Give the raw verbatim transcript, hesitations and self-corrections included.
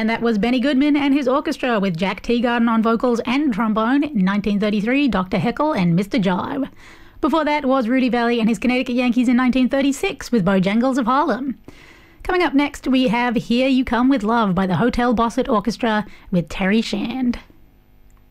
And that was Benny Goodman and his orchestra with Jack Teagarden on vocals and trombone. In nineteen thirty-three, Doctor Heckle and Mister Jive. Before that was Rudy Valley and his Connecticut Yankees in nineteen thirty-six with Bojangles of Harlem. Coming up next, we have Here You Come With Love by the Hotel Bossett Orchestra with Terry Shand.